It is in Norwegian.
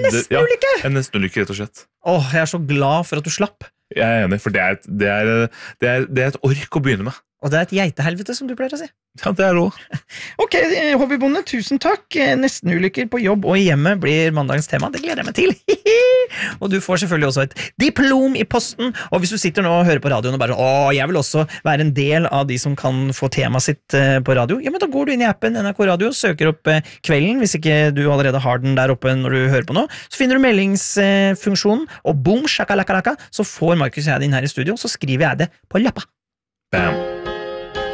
nesten-ulykke! En nesten-ulykke, rett og slett. Jeg så glad for at du slapp. Jeg enig, for det er et ork å begynne med. Og det et geitehelvete, som du pleier å si. Ja, det det også. Ok, hobbybonde, tusen takk. Nesten-ulykker på jobb og i hjemmet blir mandagens tema. Det gleder jeg meg til. Og du får selvfølgelig også et diplom i posten. Og hvis du sitter nå og hører på radioen og bare jeg vil også være en del av de som kan få tema sitt på radio, ja, men da går du inn i appen NRK Radio, søker opp kvelden, hvis ikke du allerede har den der oppe når du hører på nå, så finner du meldingsfunksjonen, og boom, shakalakalaka, så får Markus og jeg din her i studio, så skriver jeg det på lappa. Bam.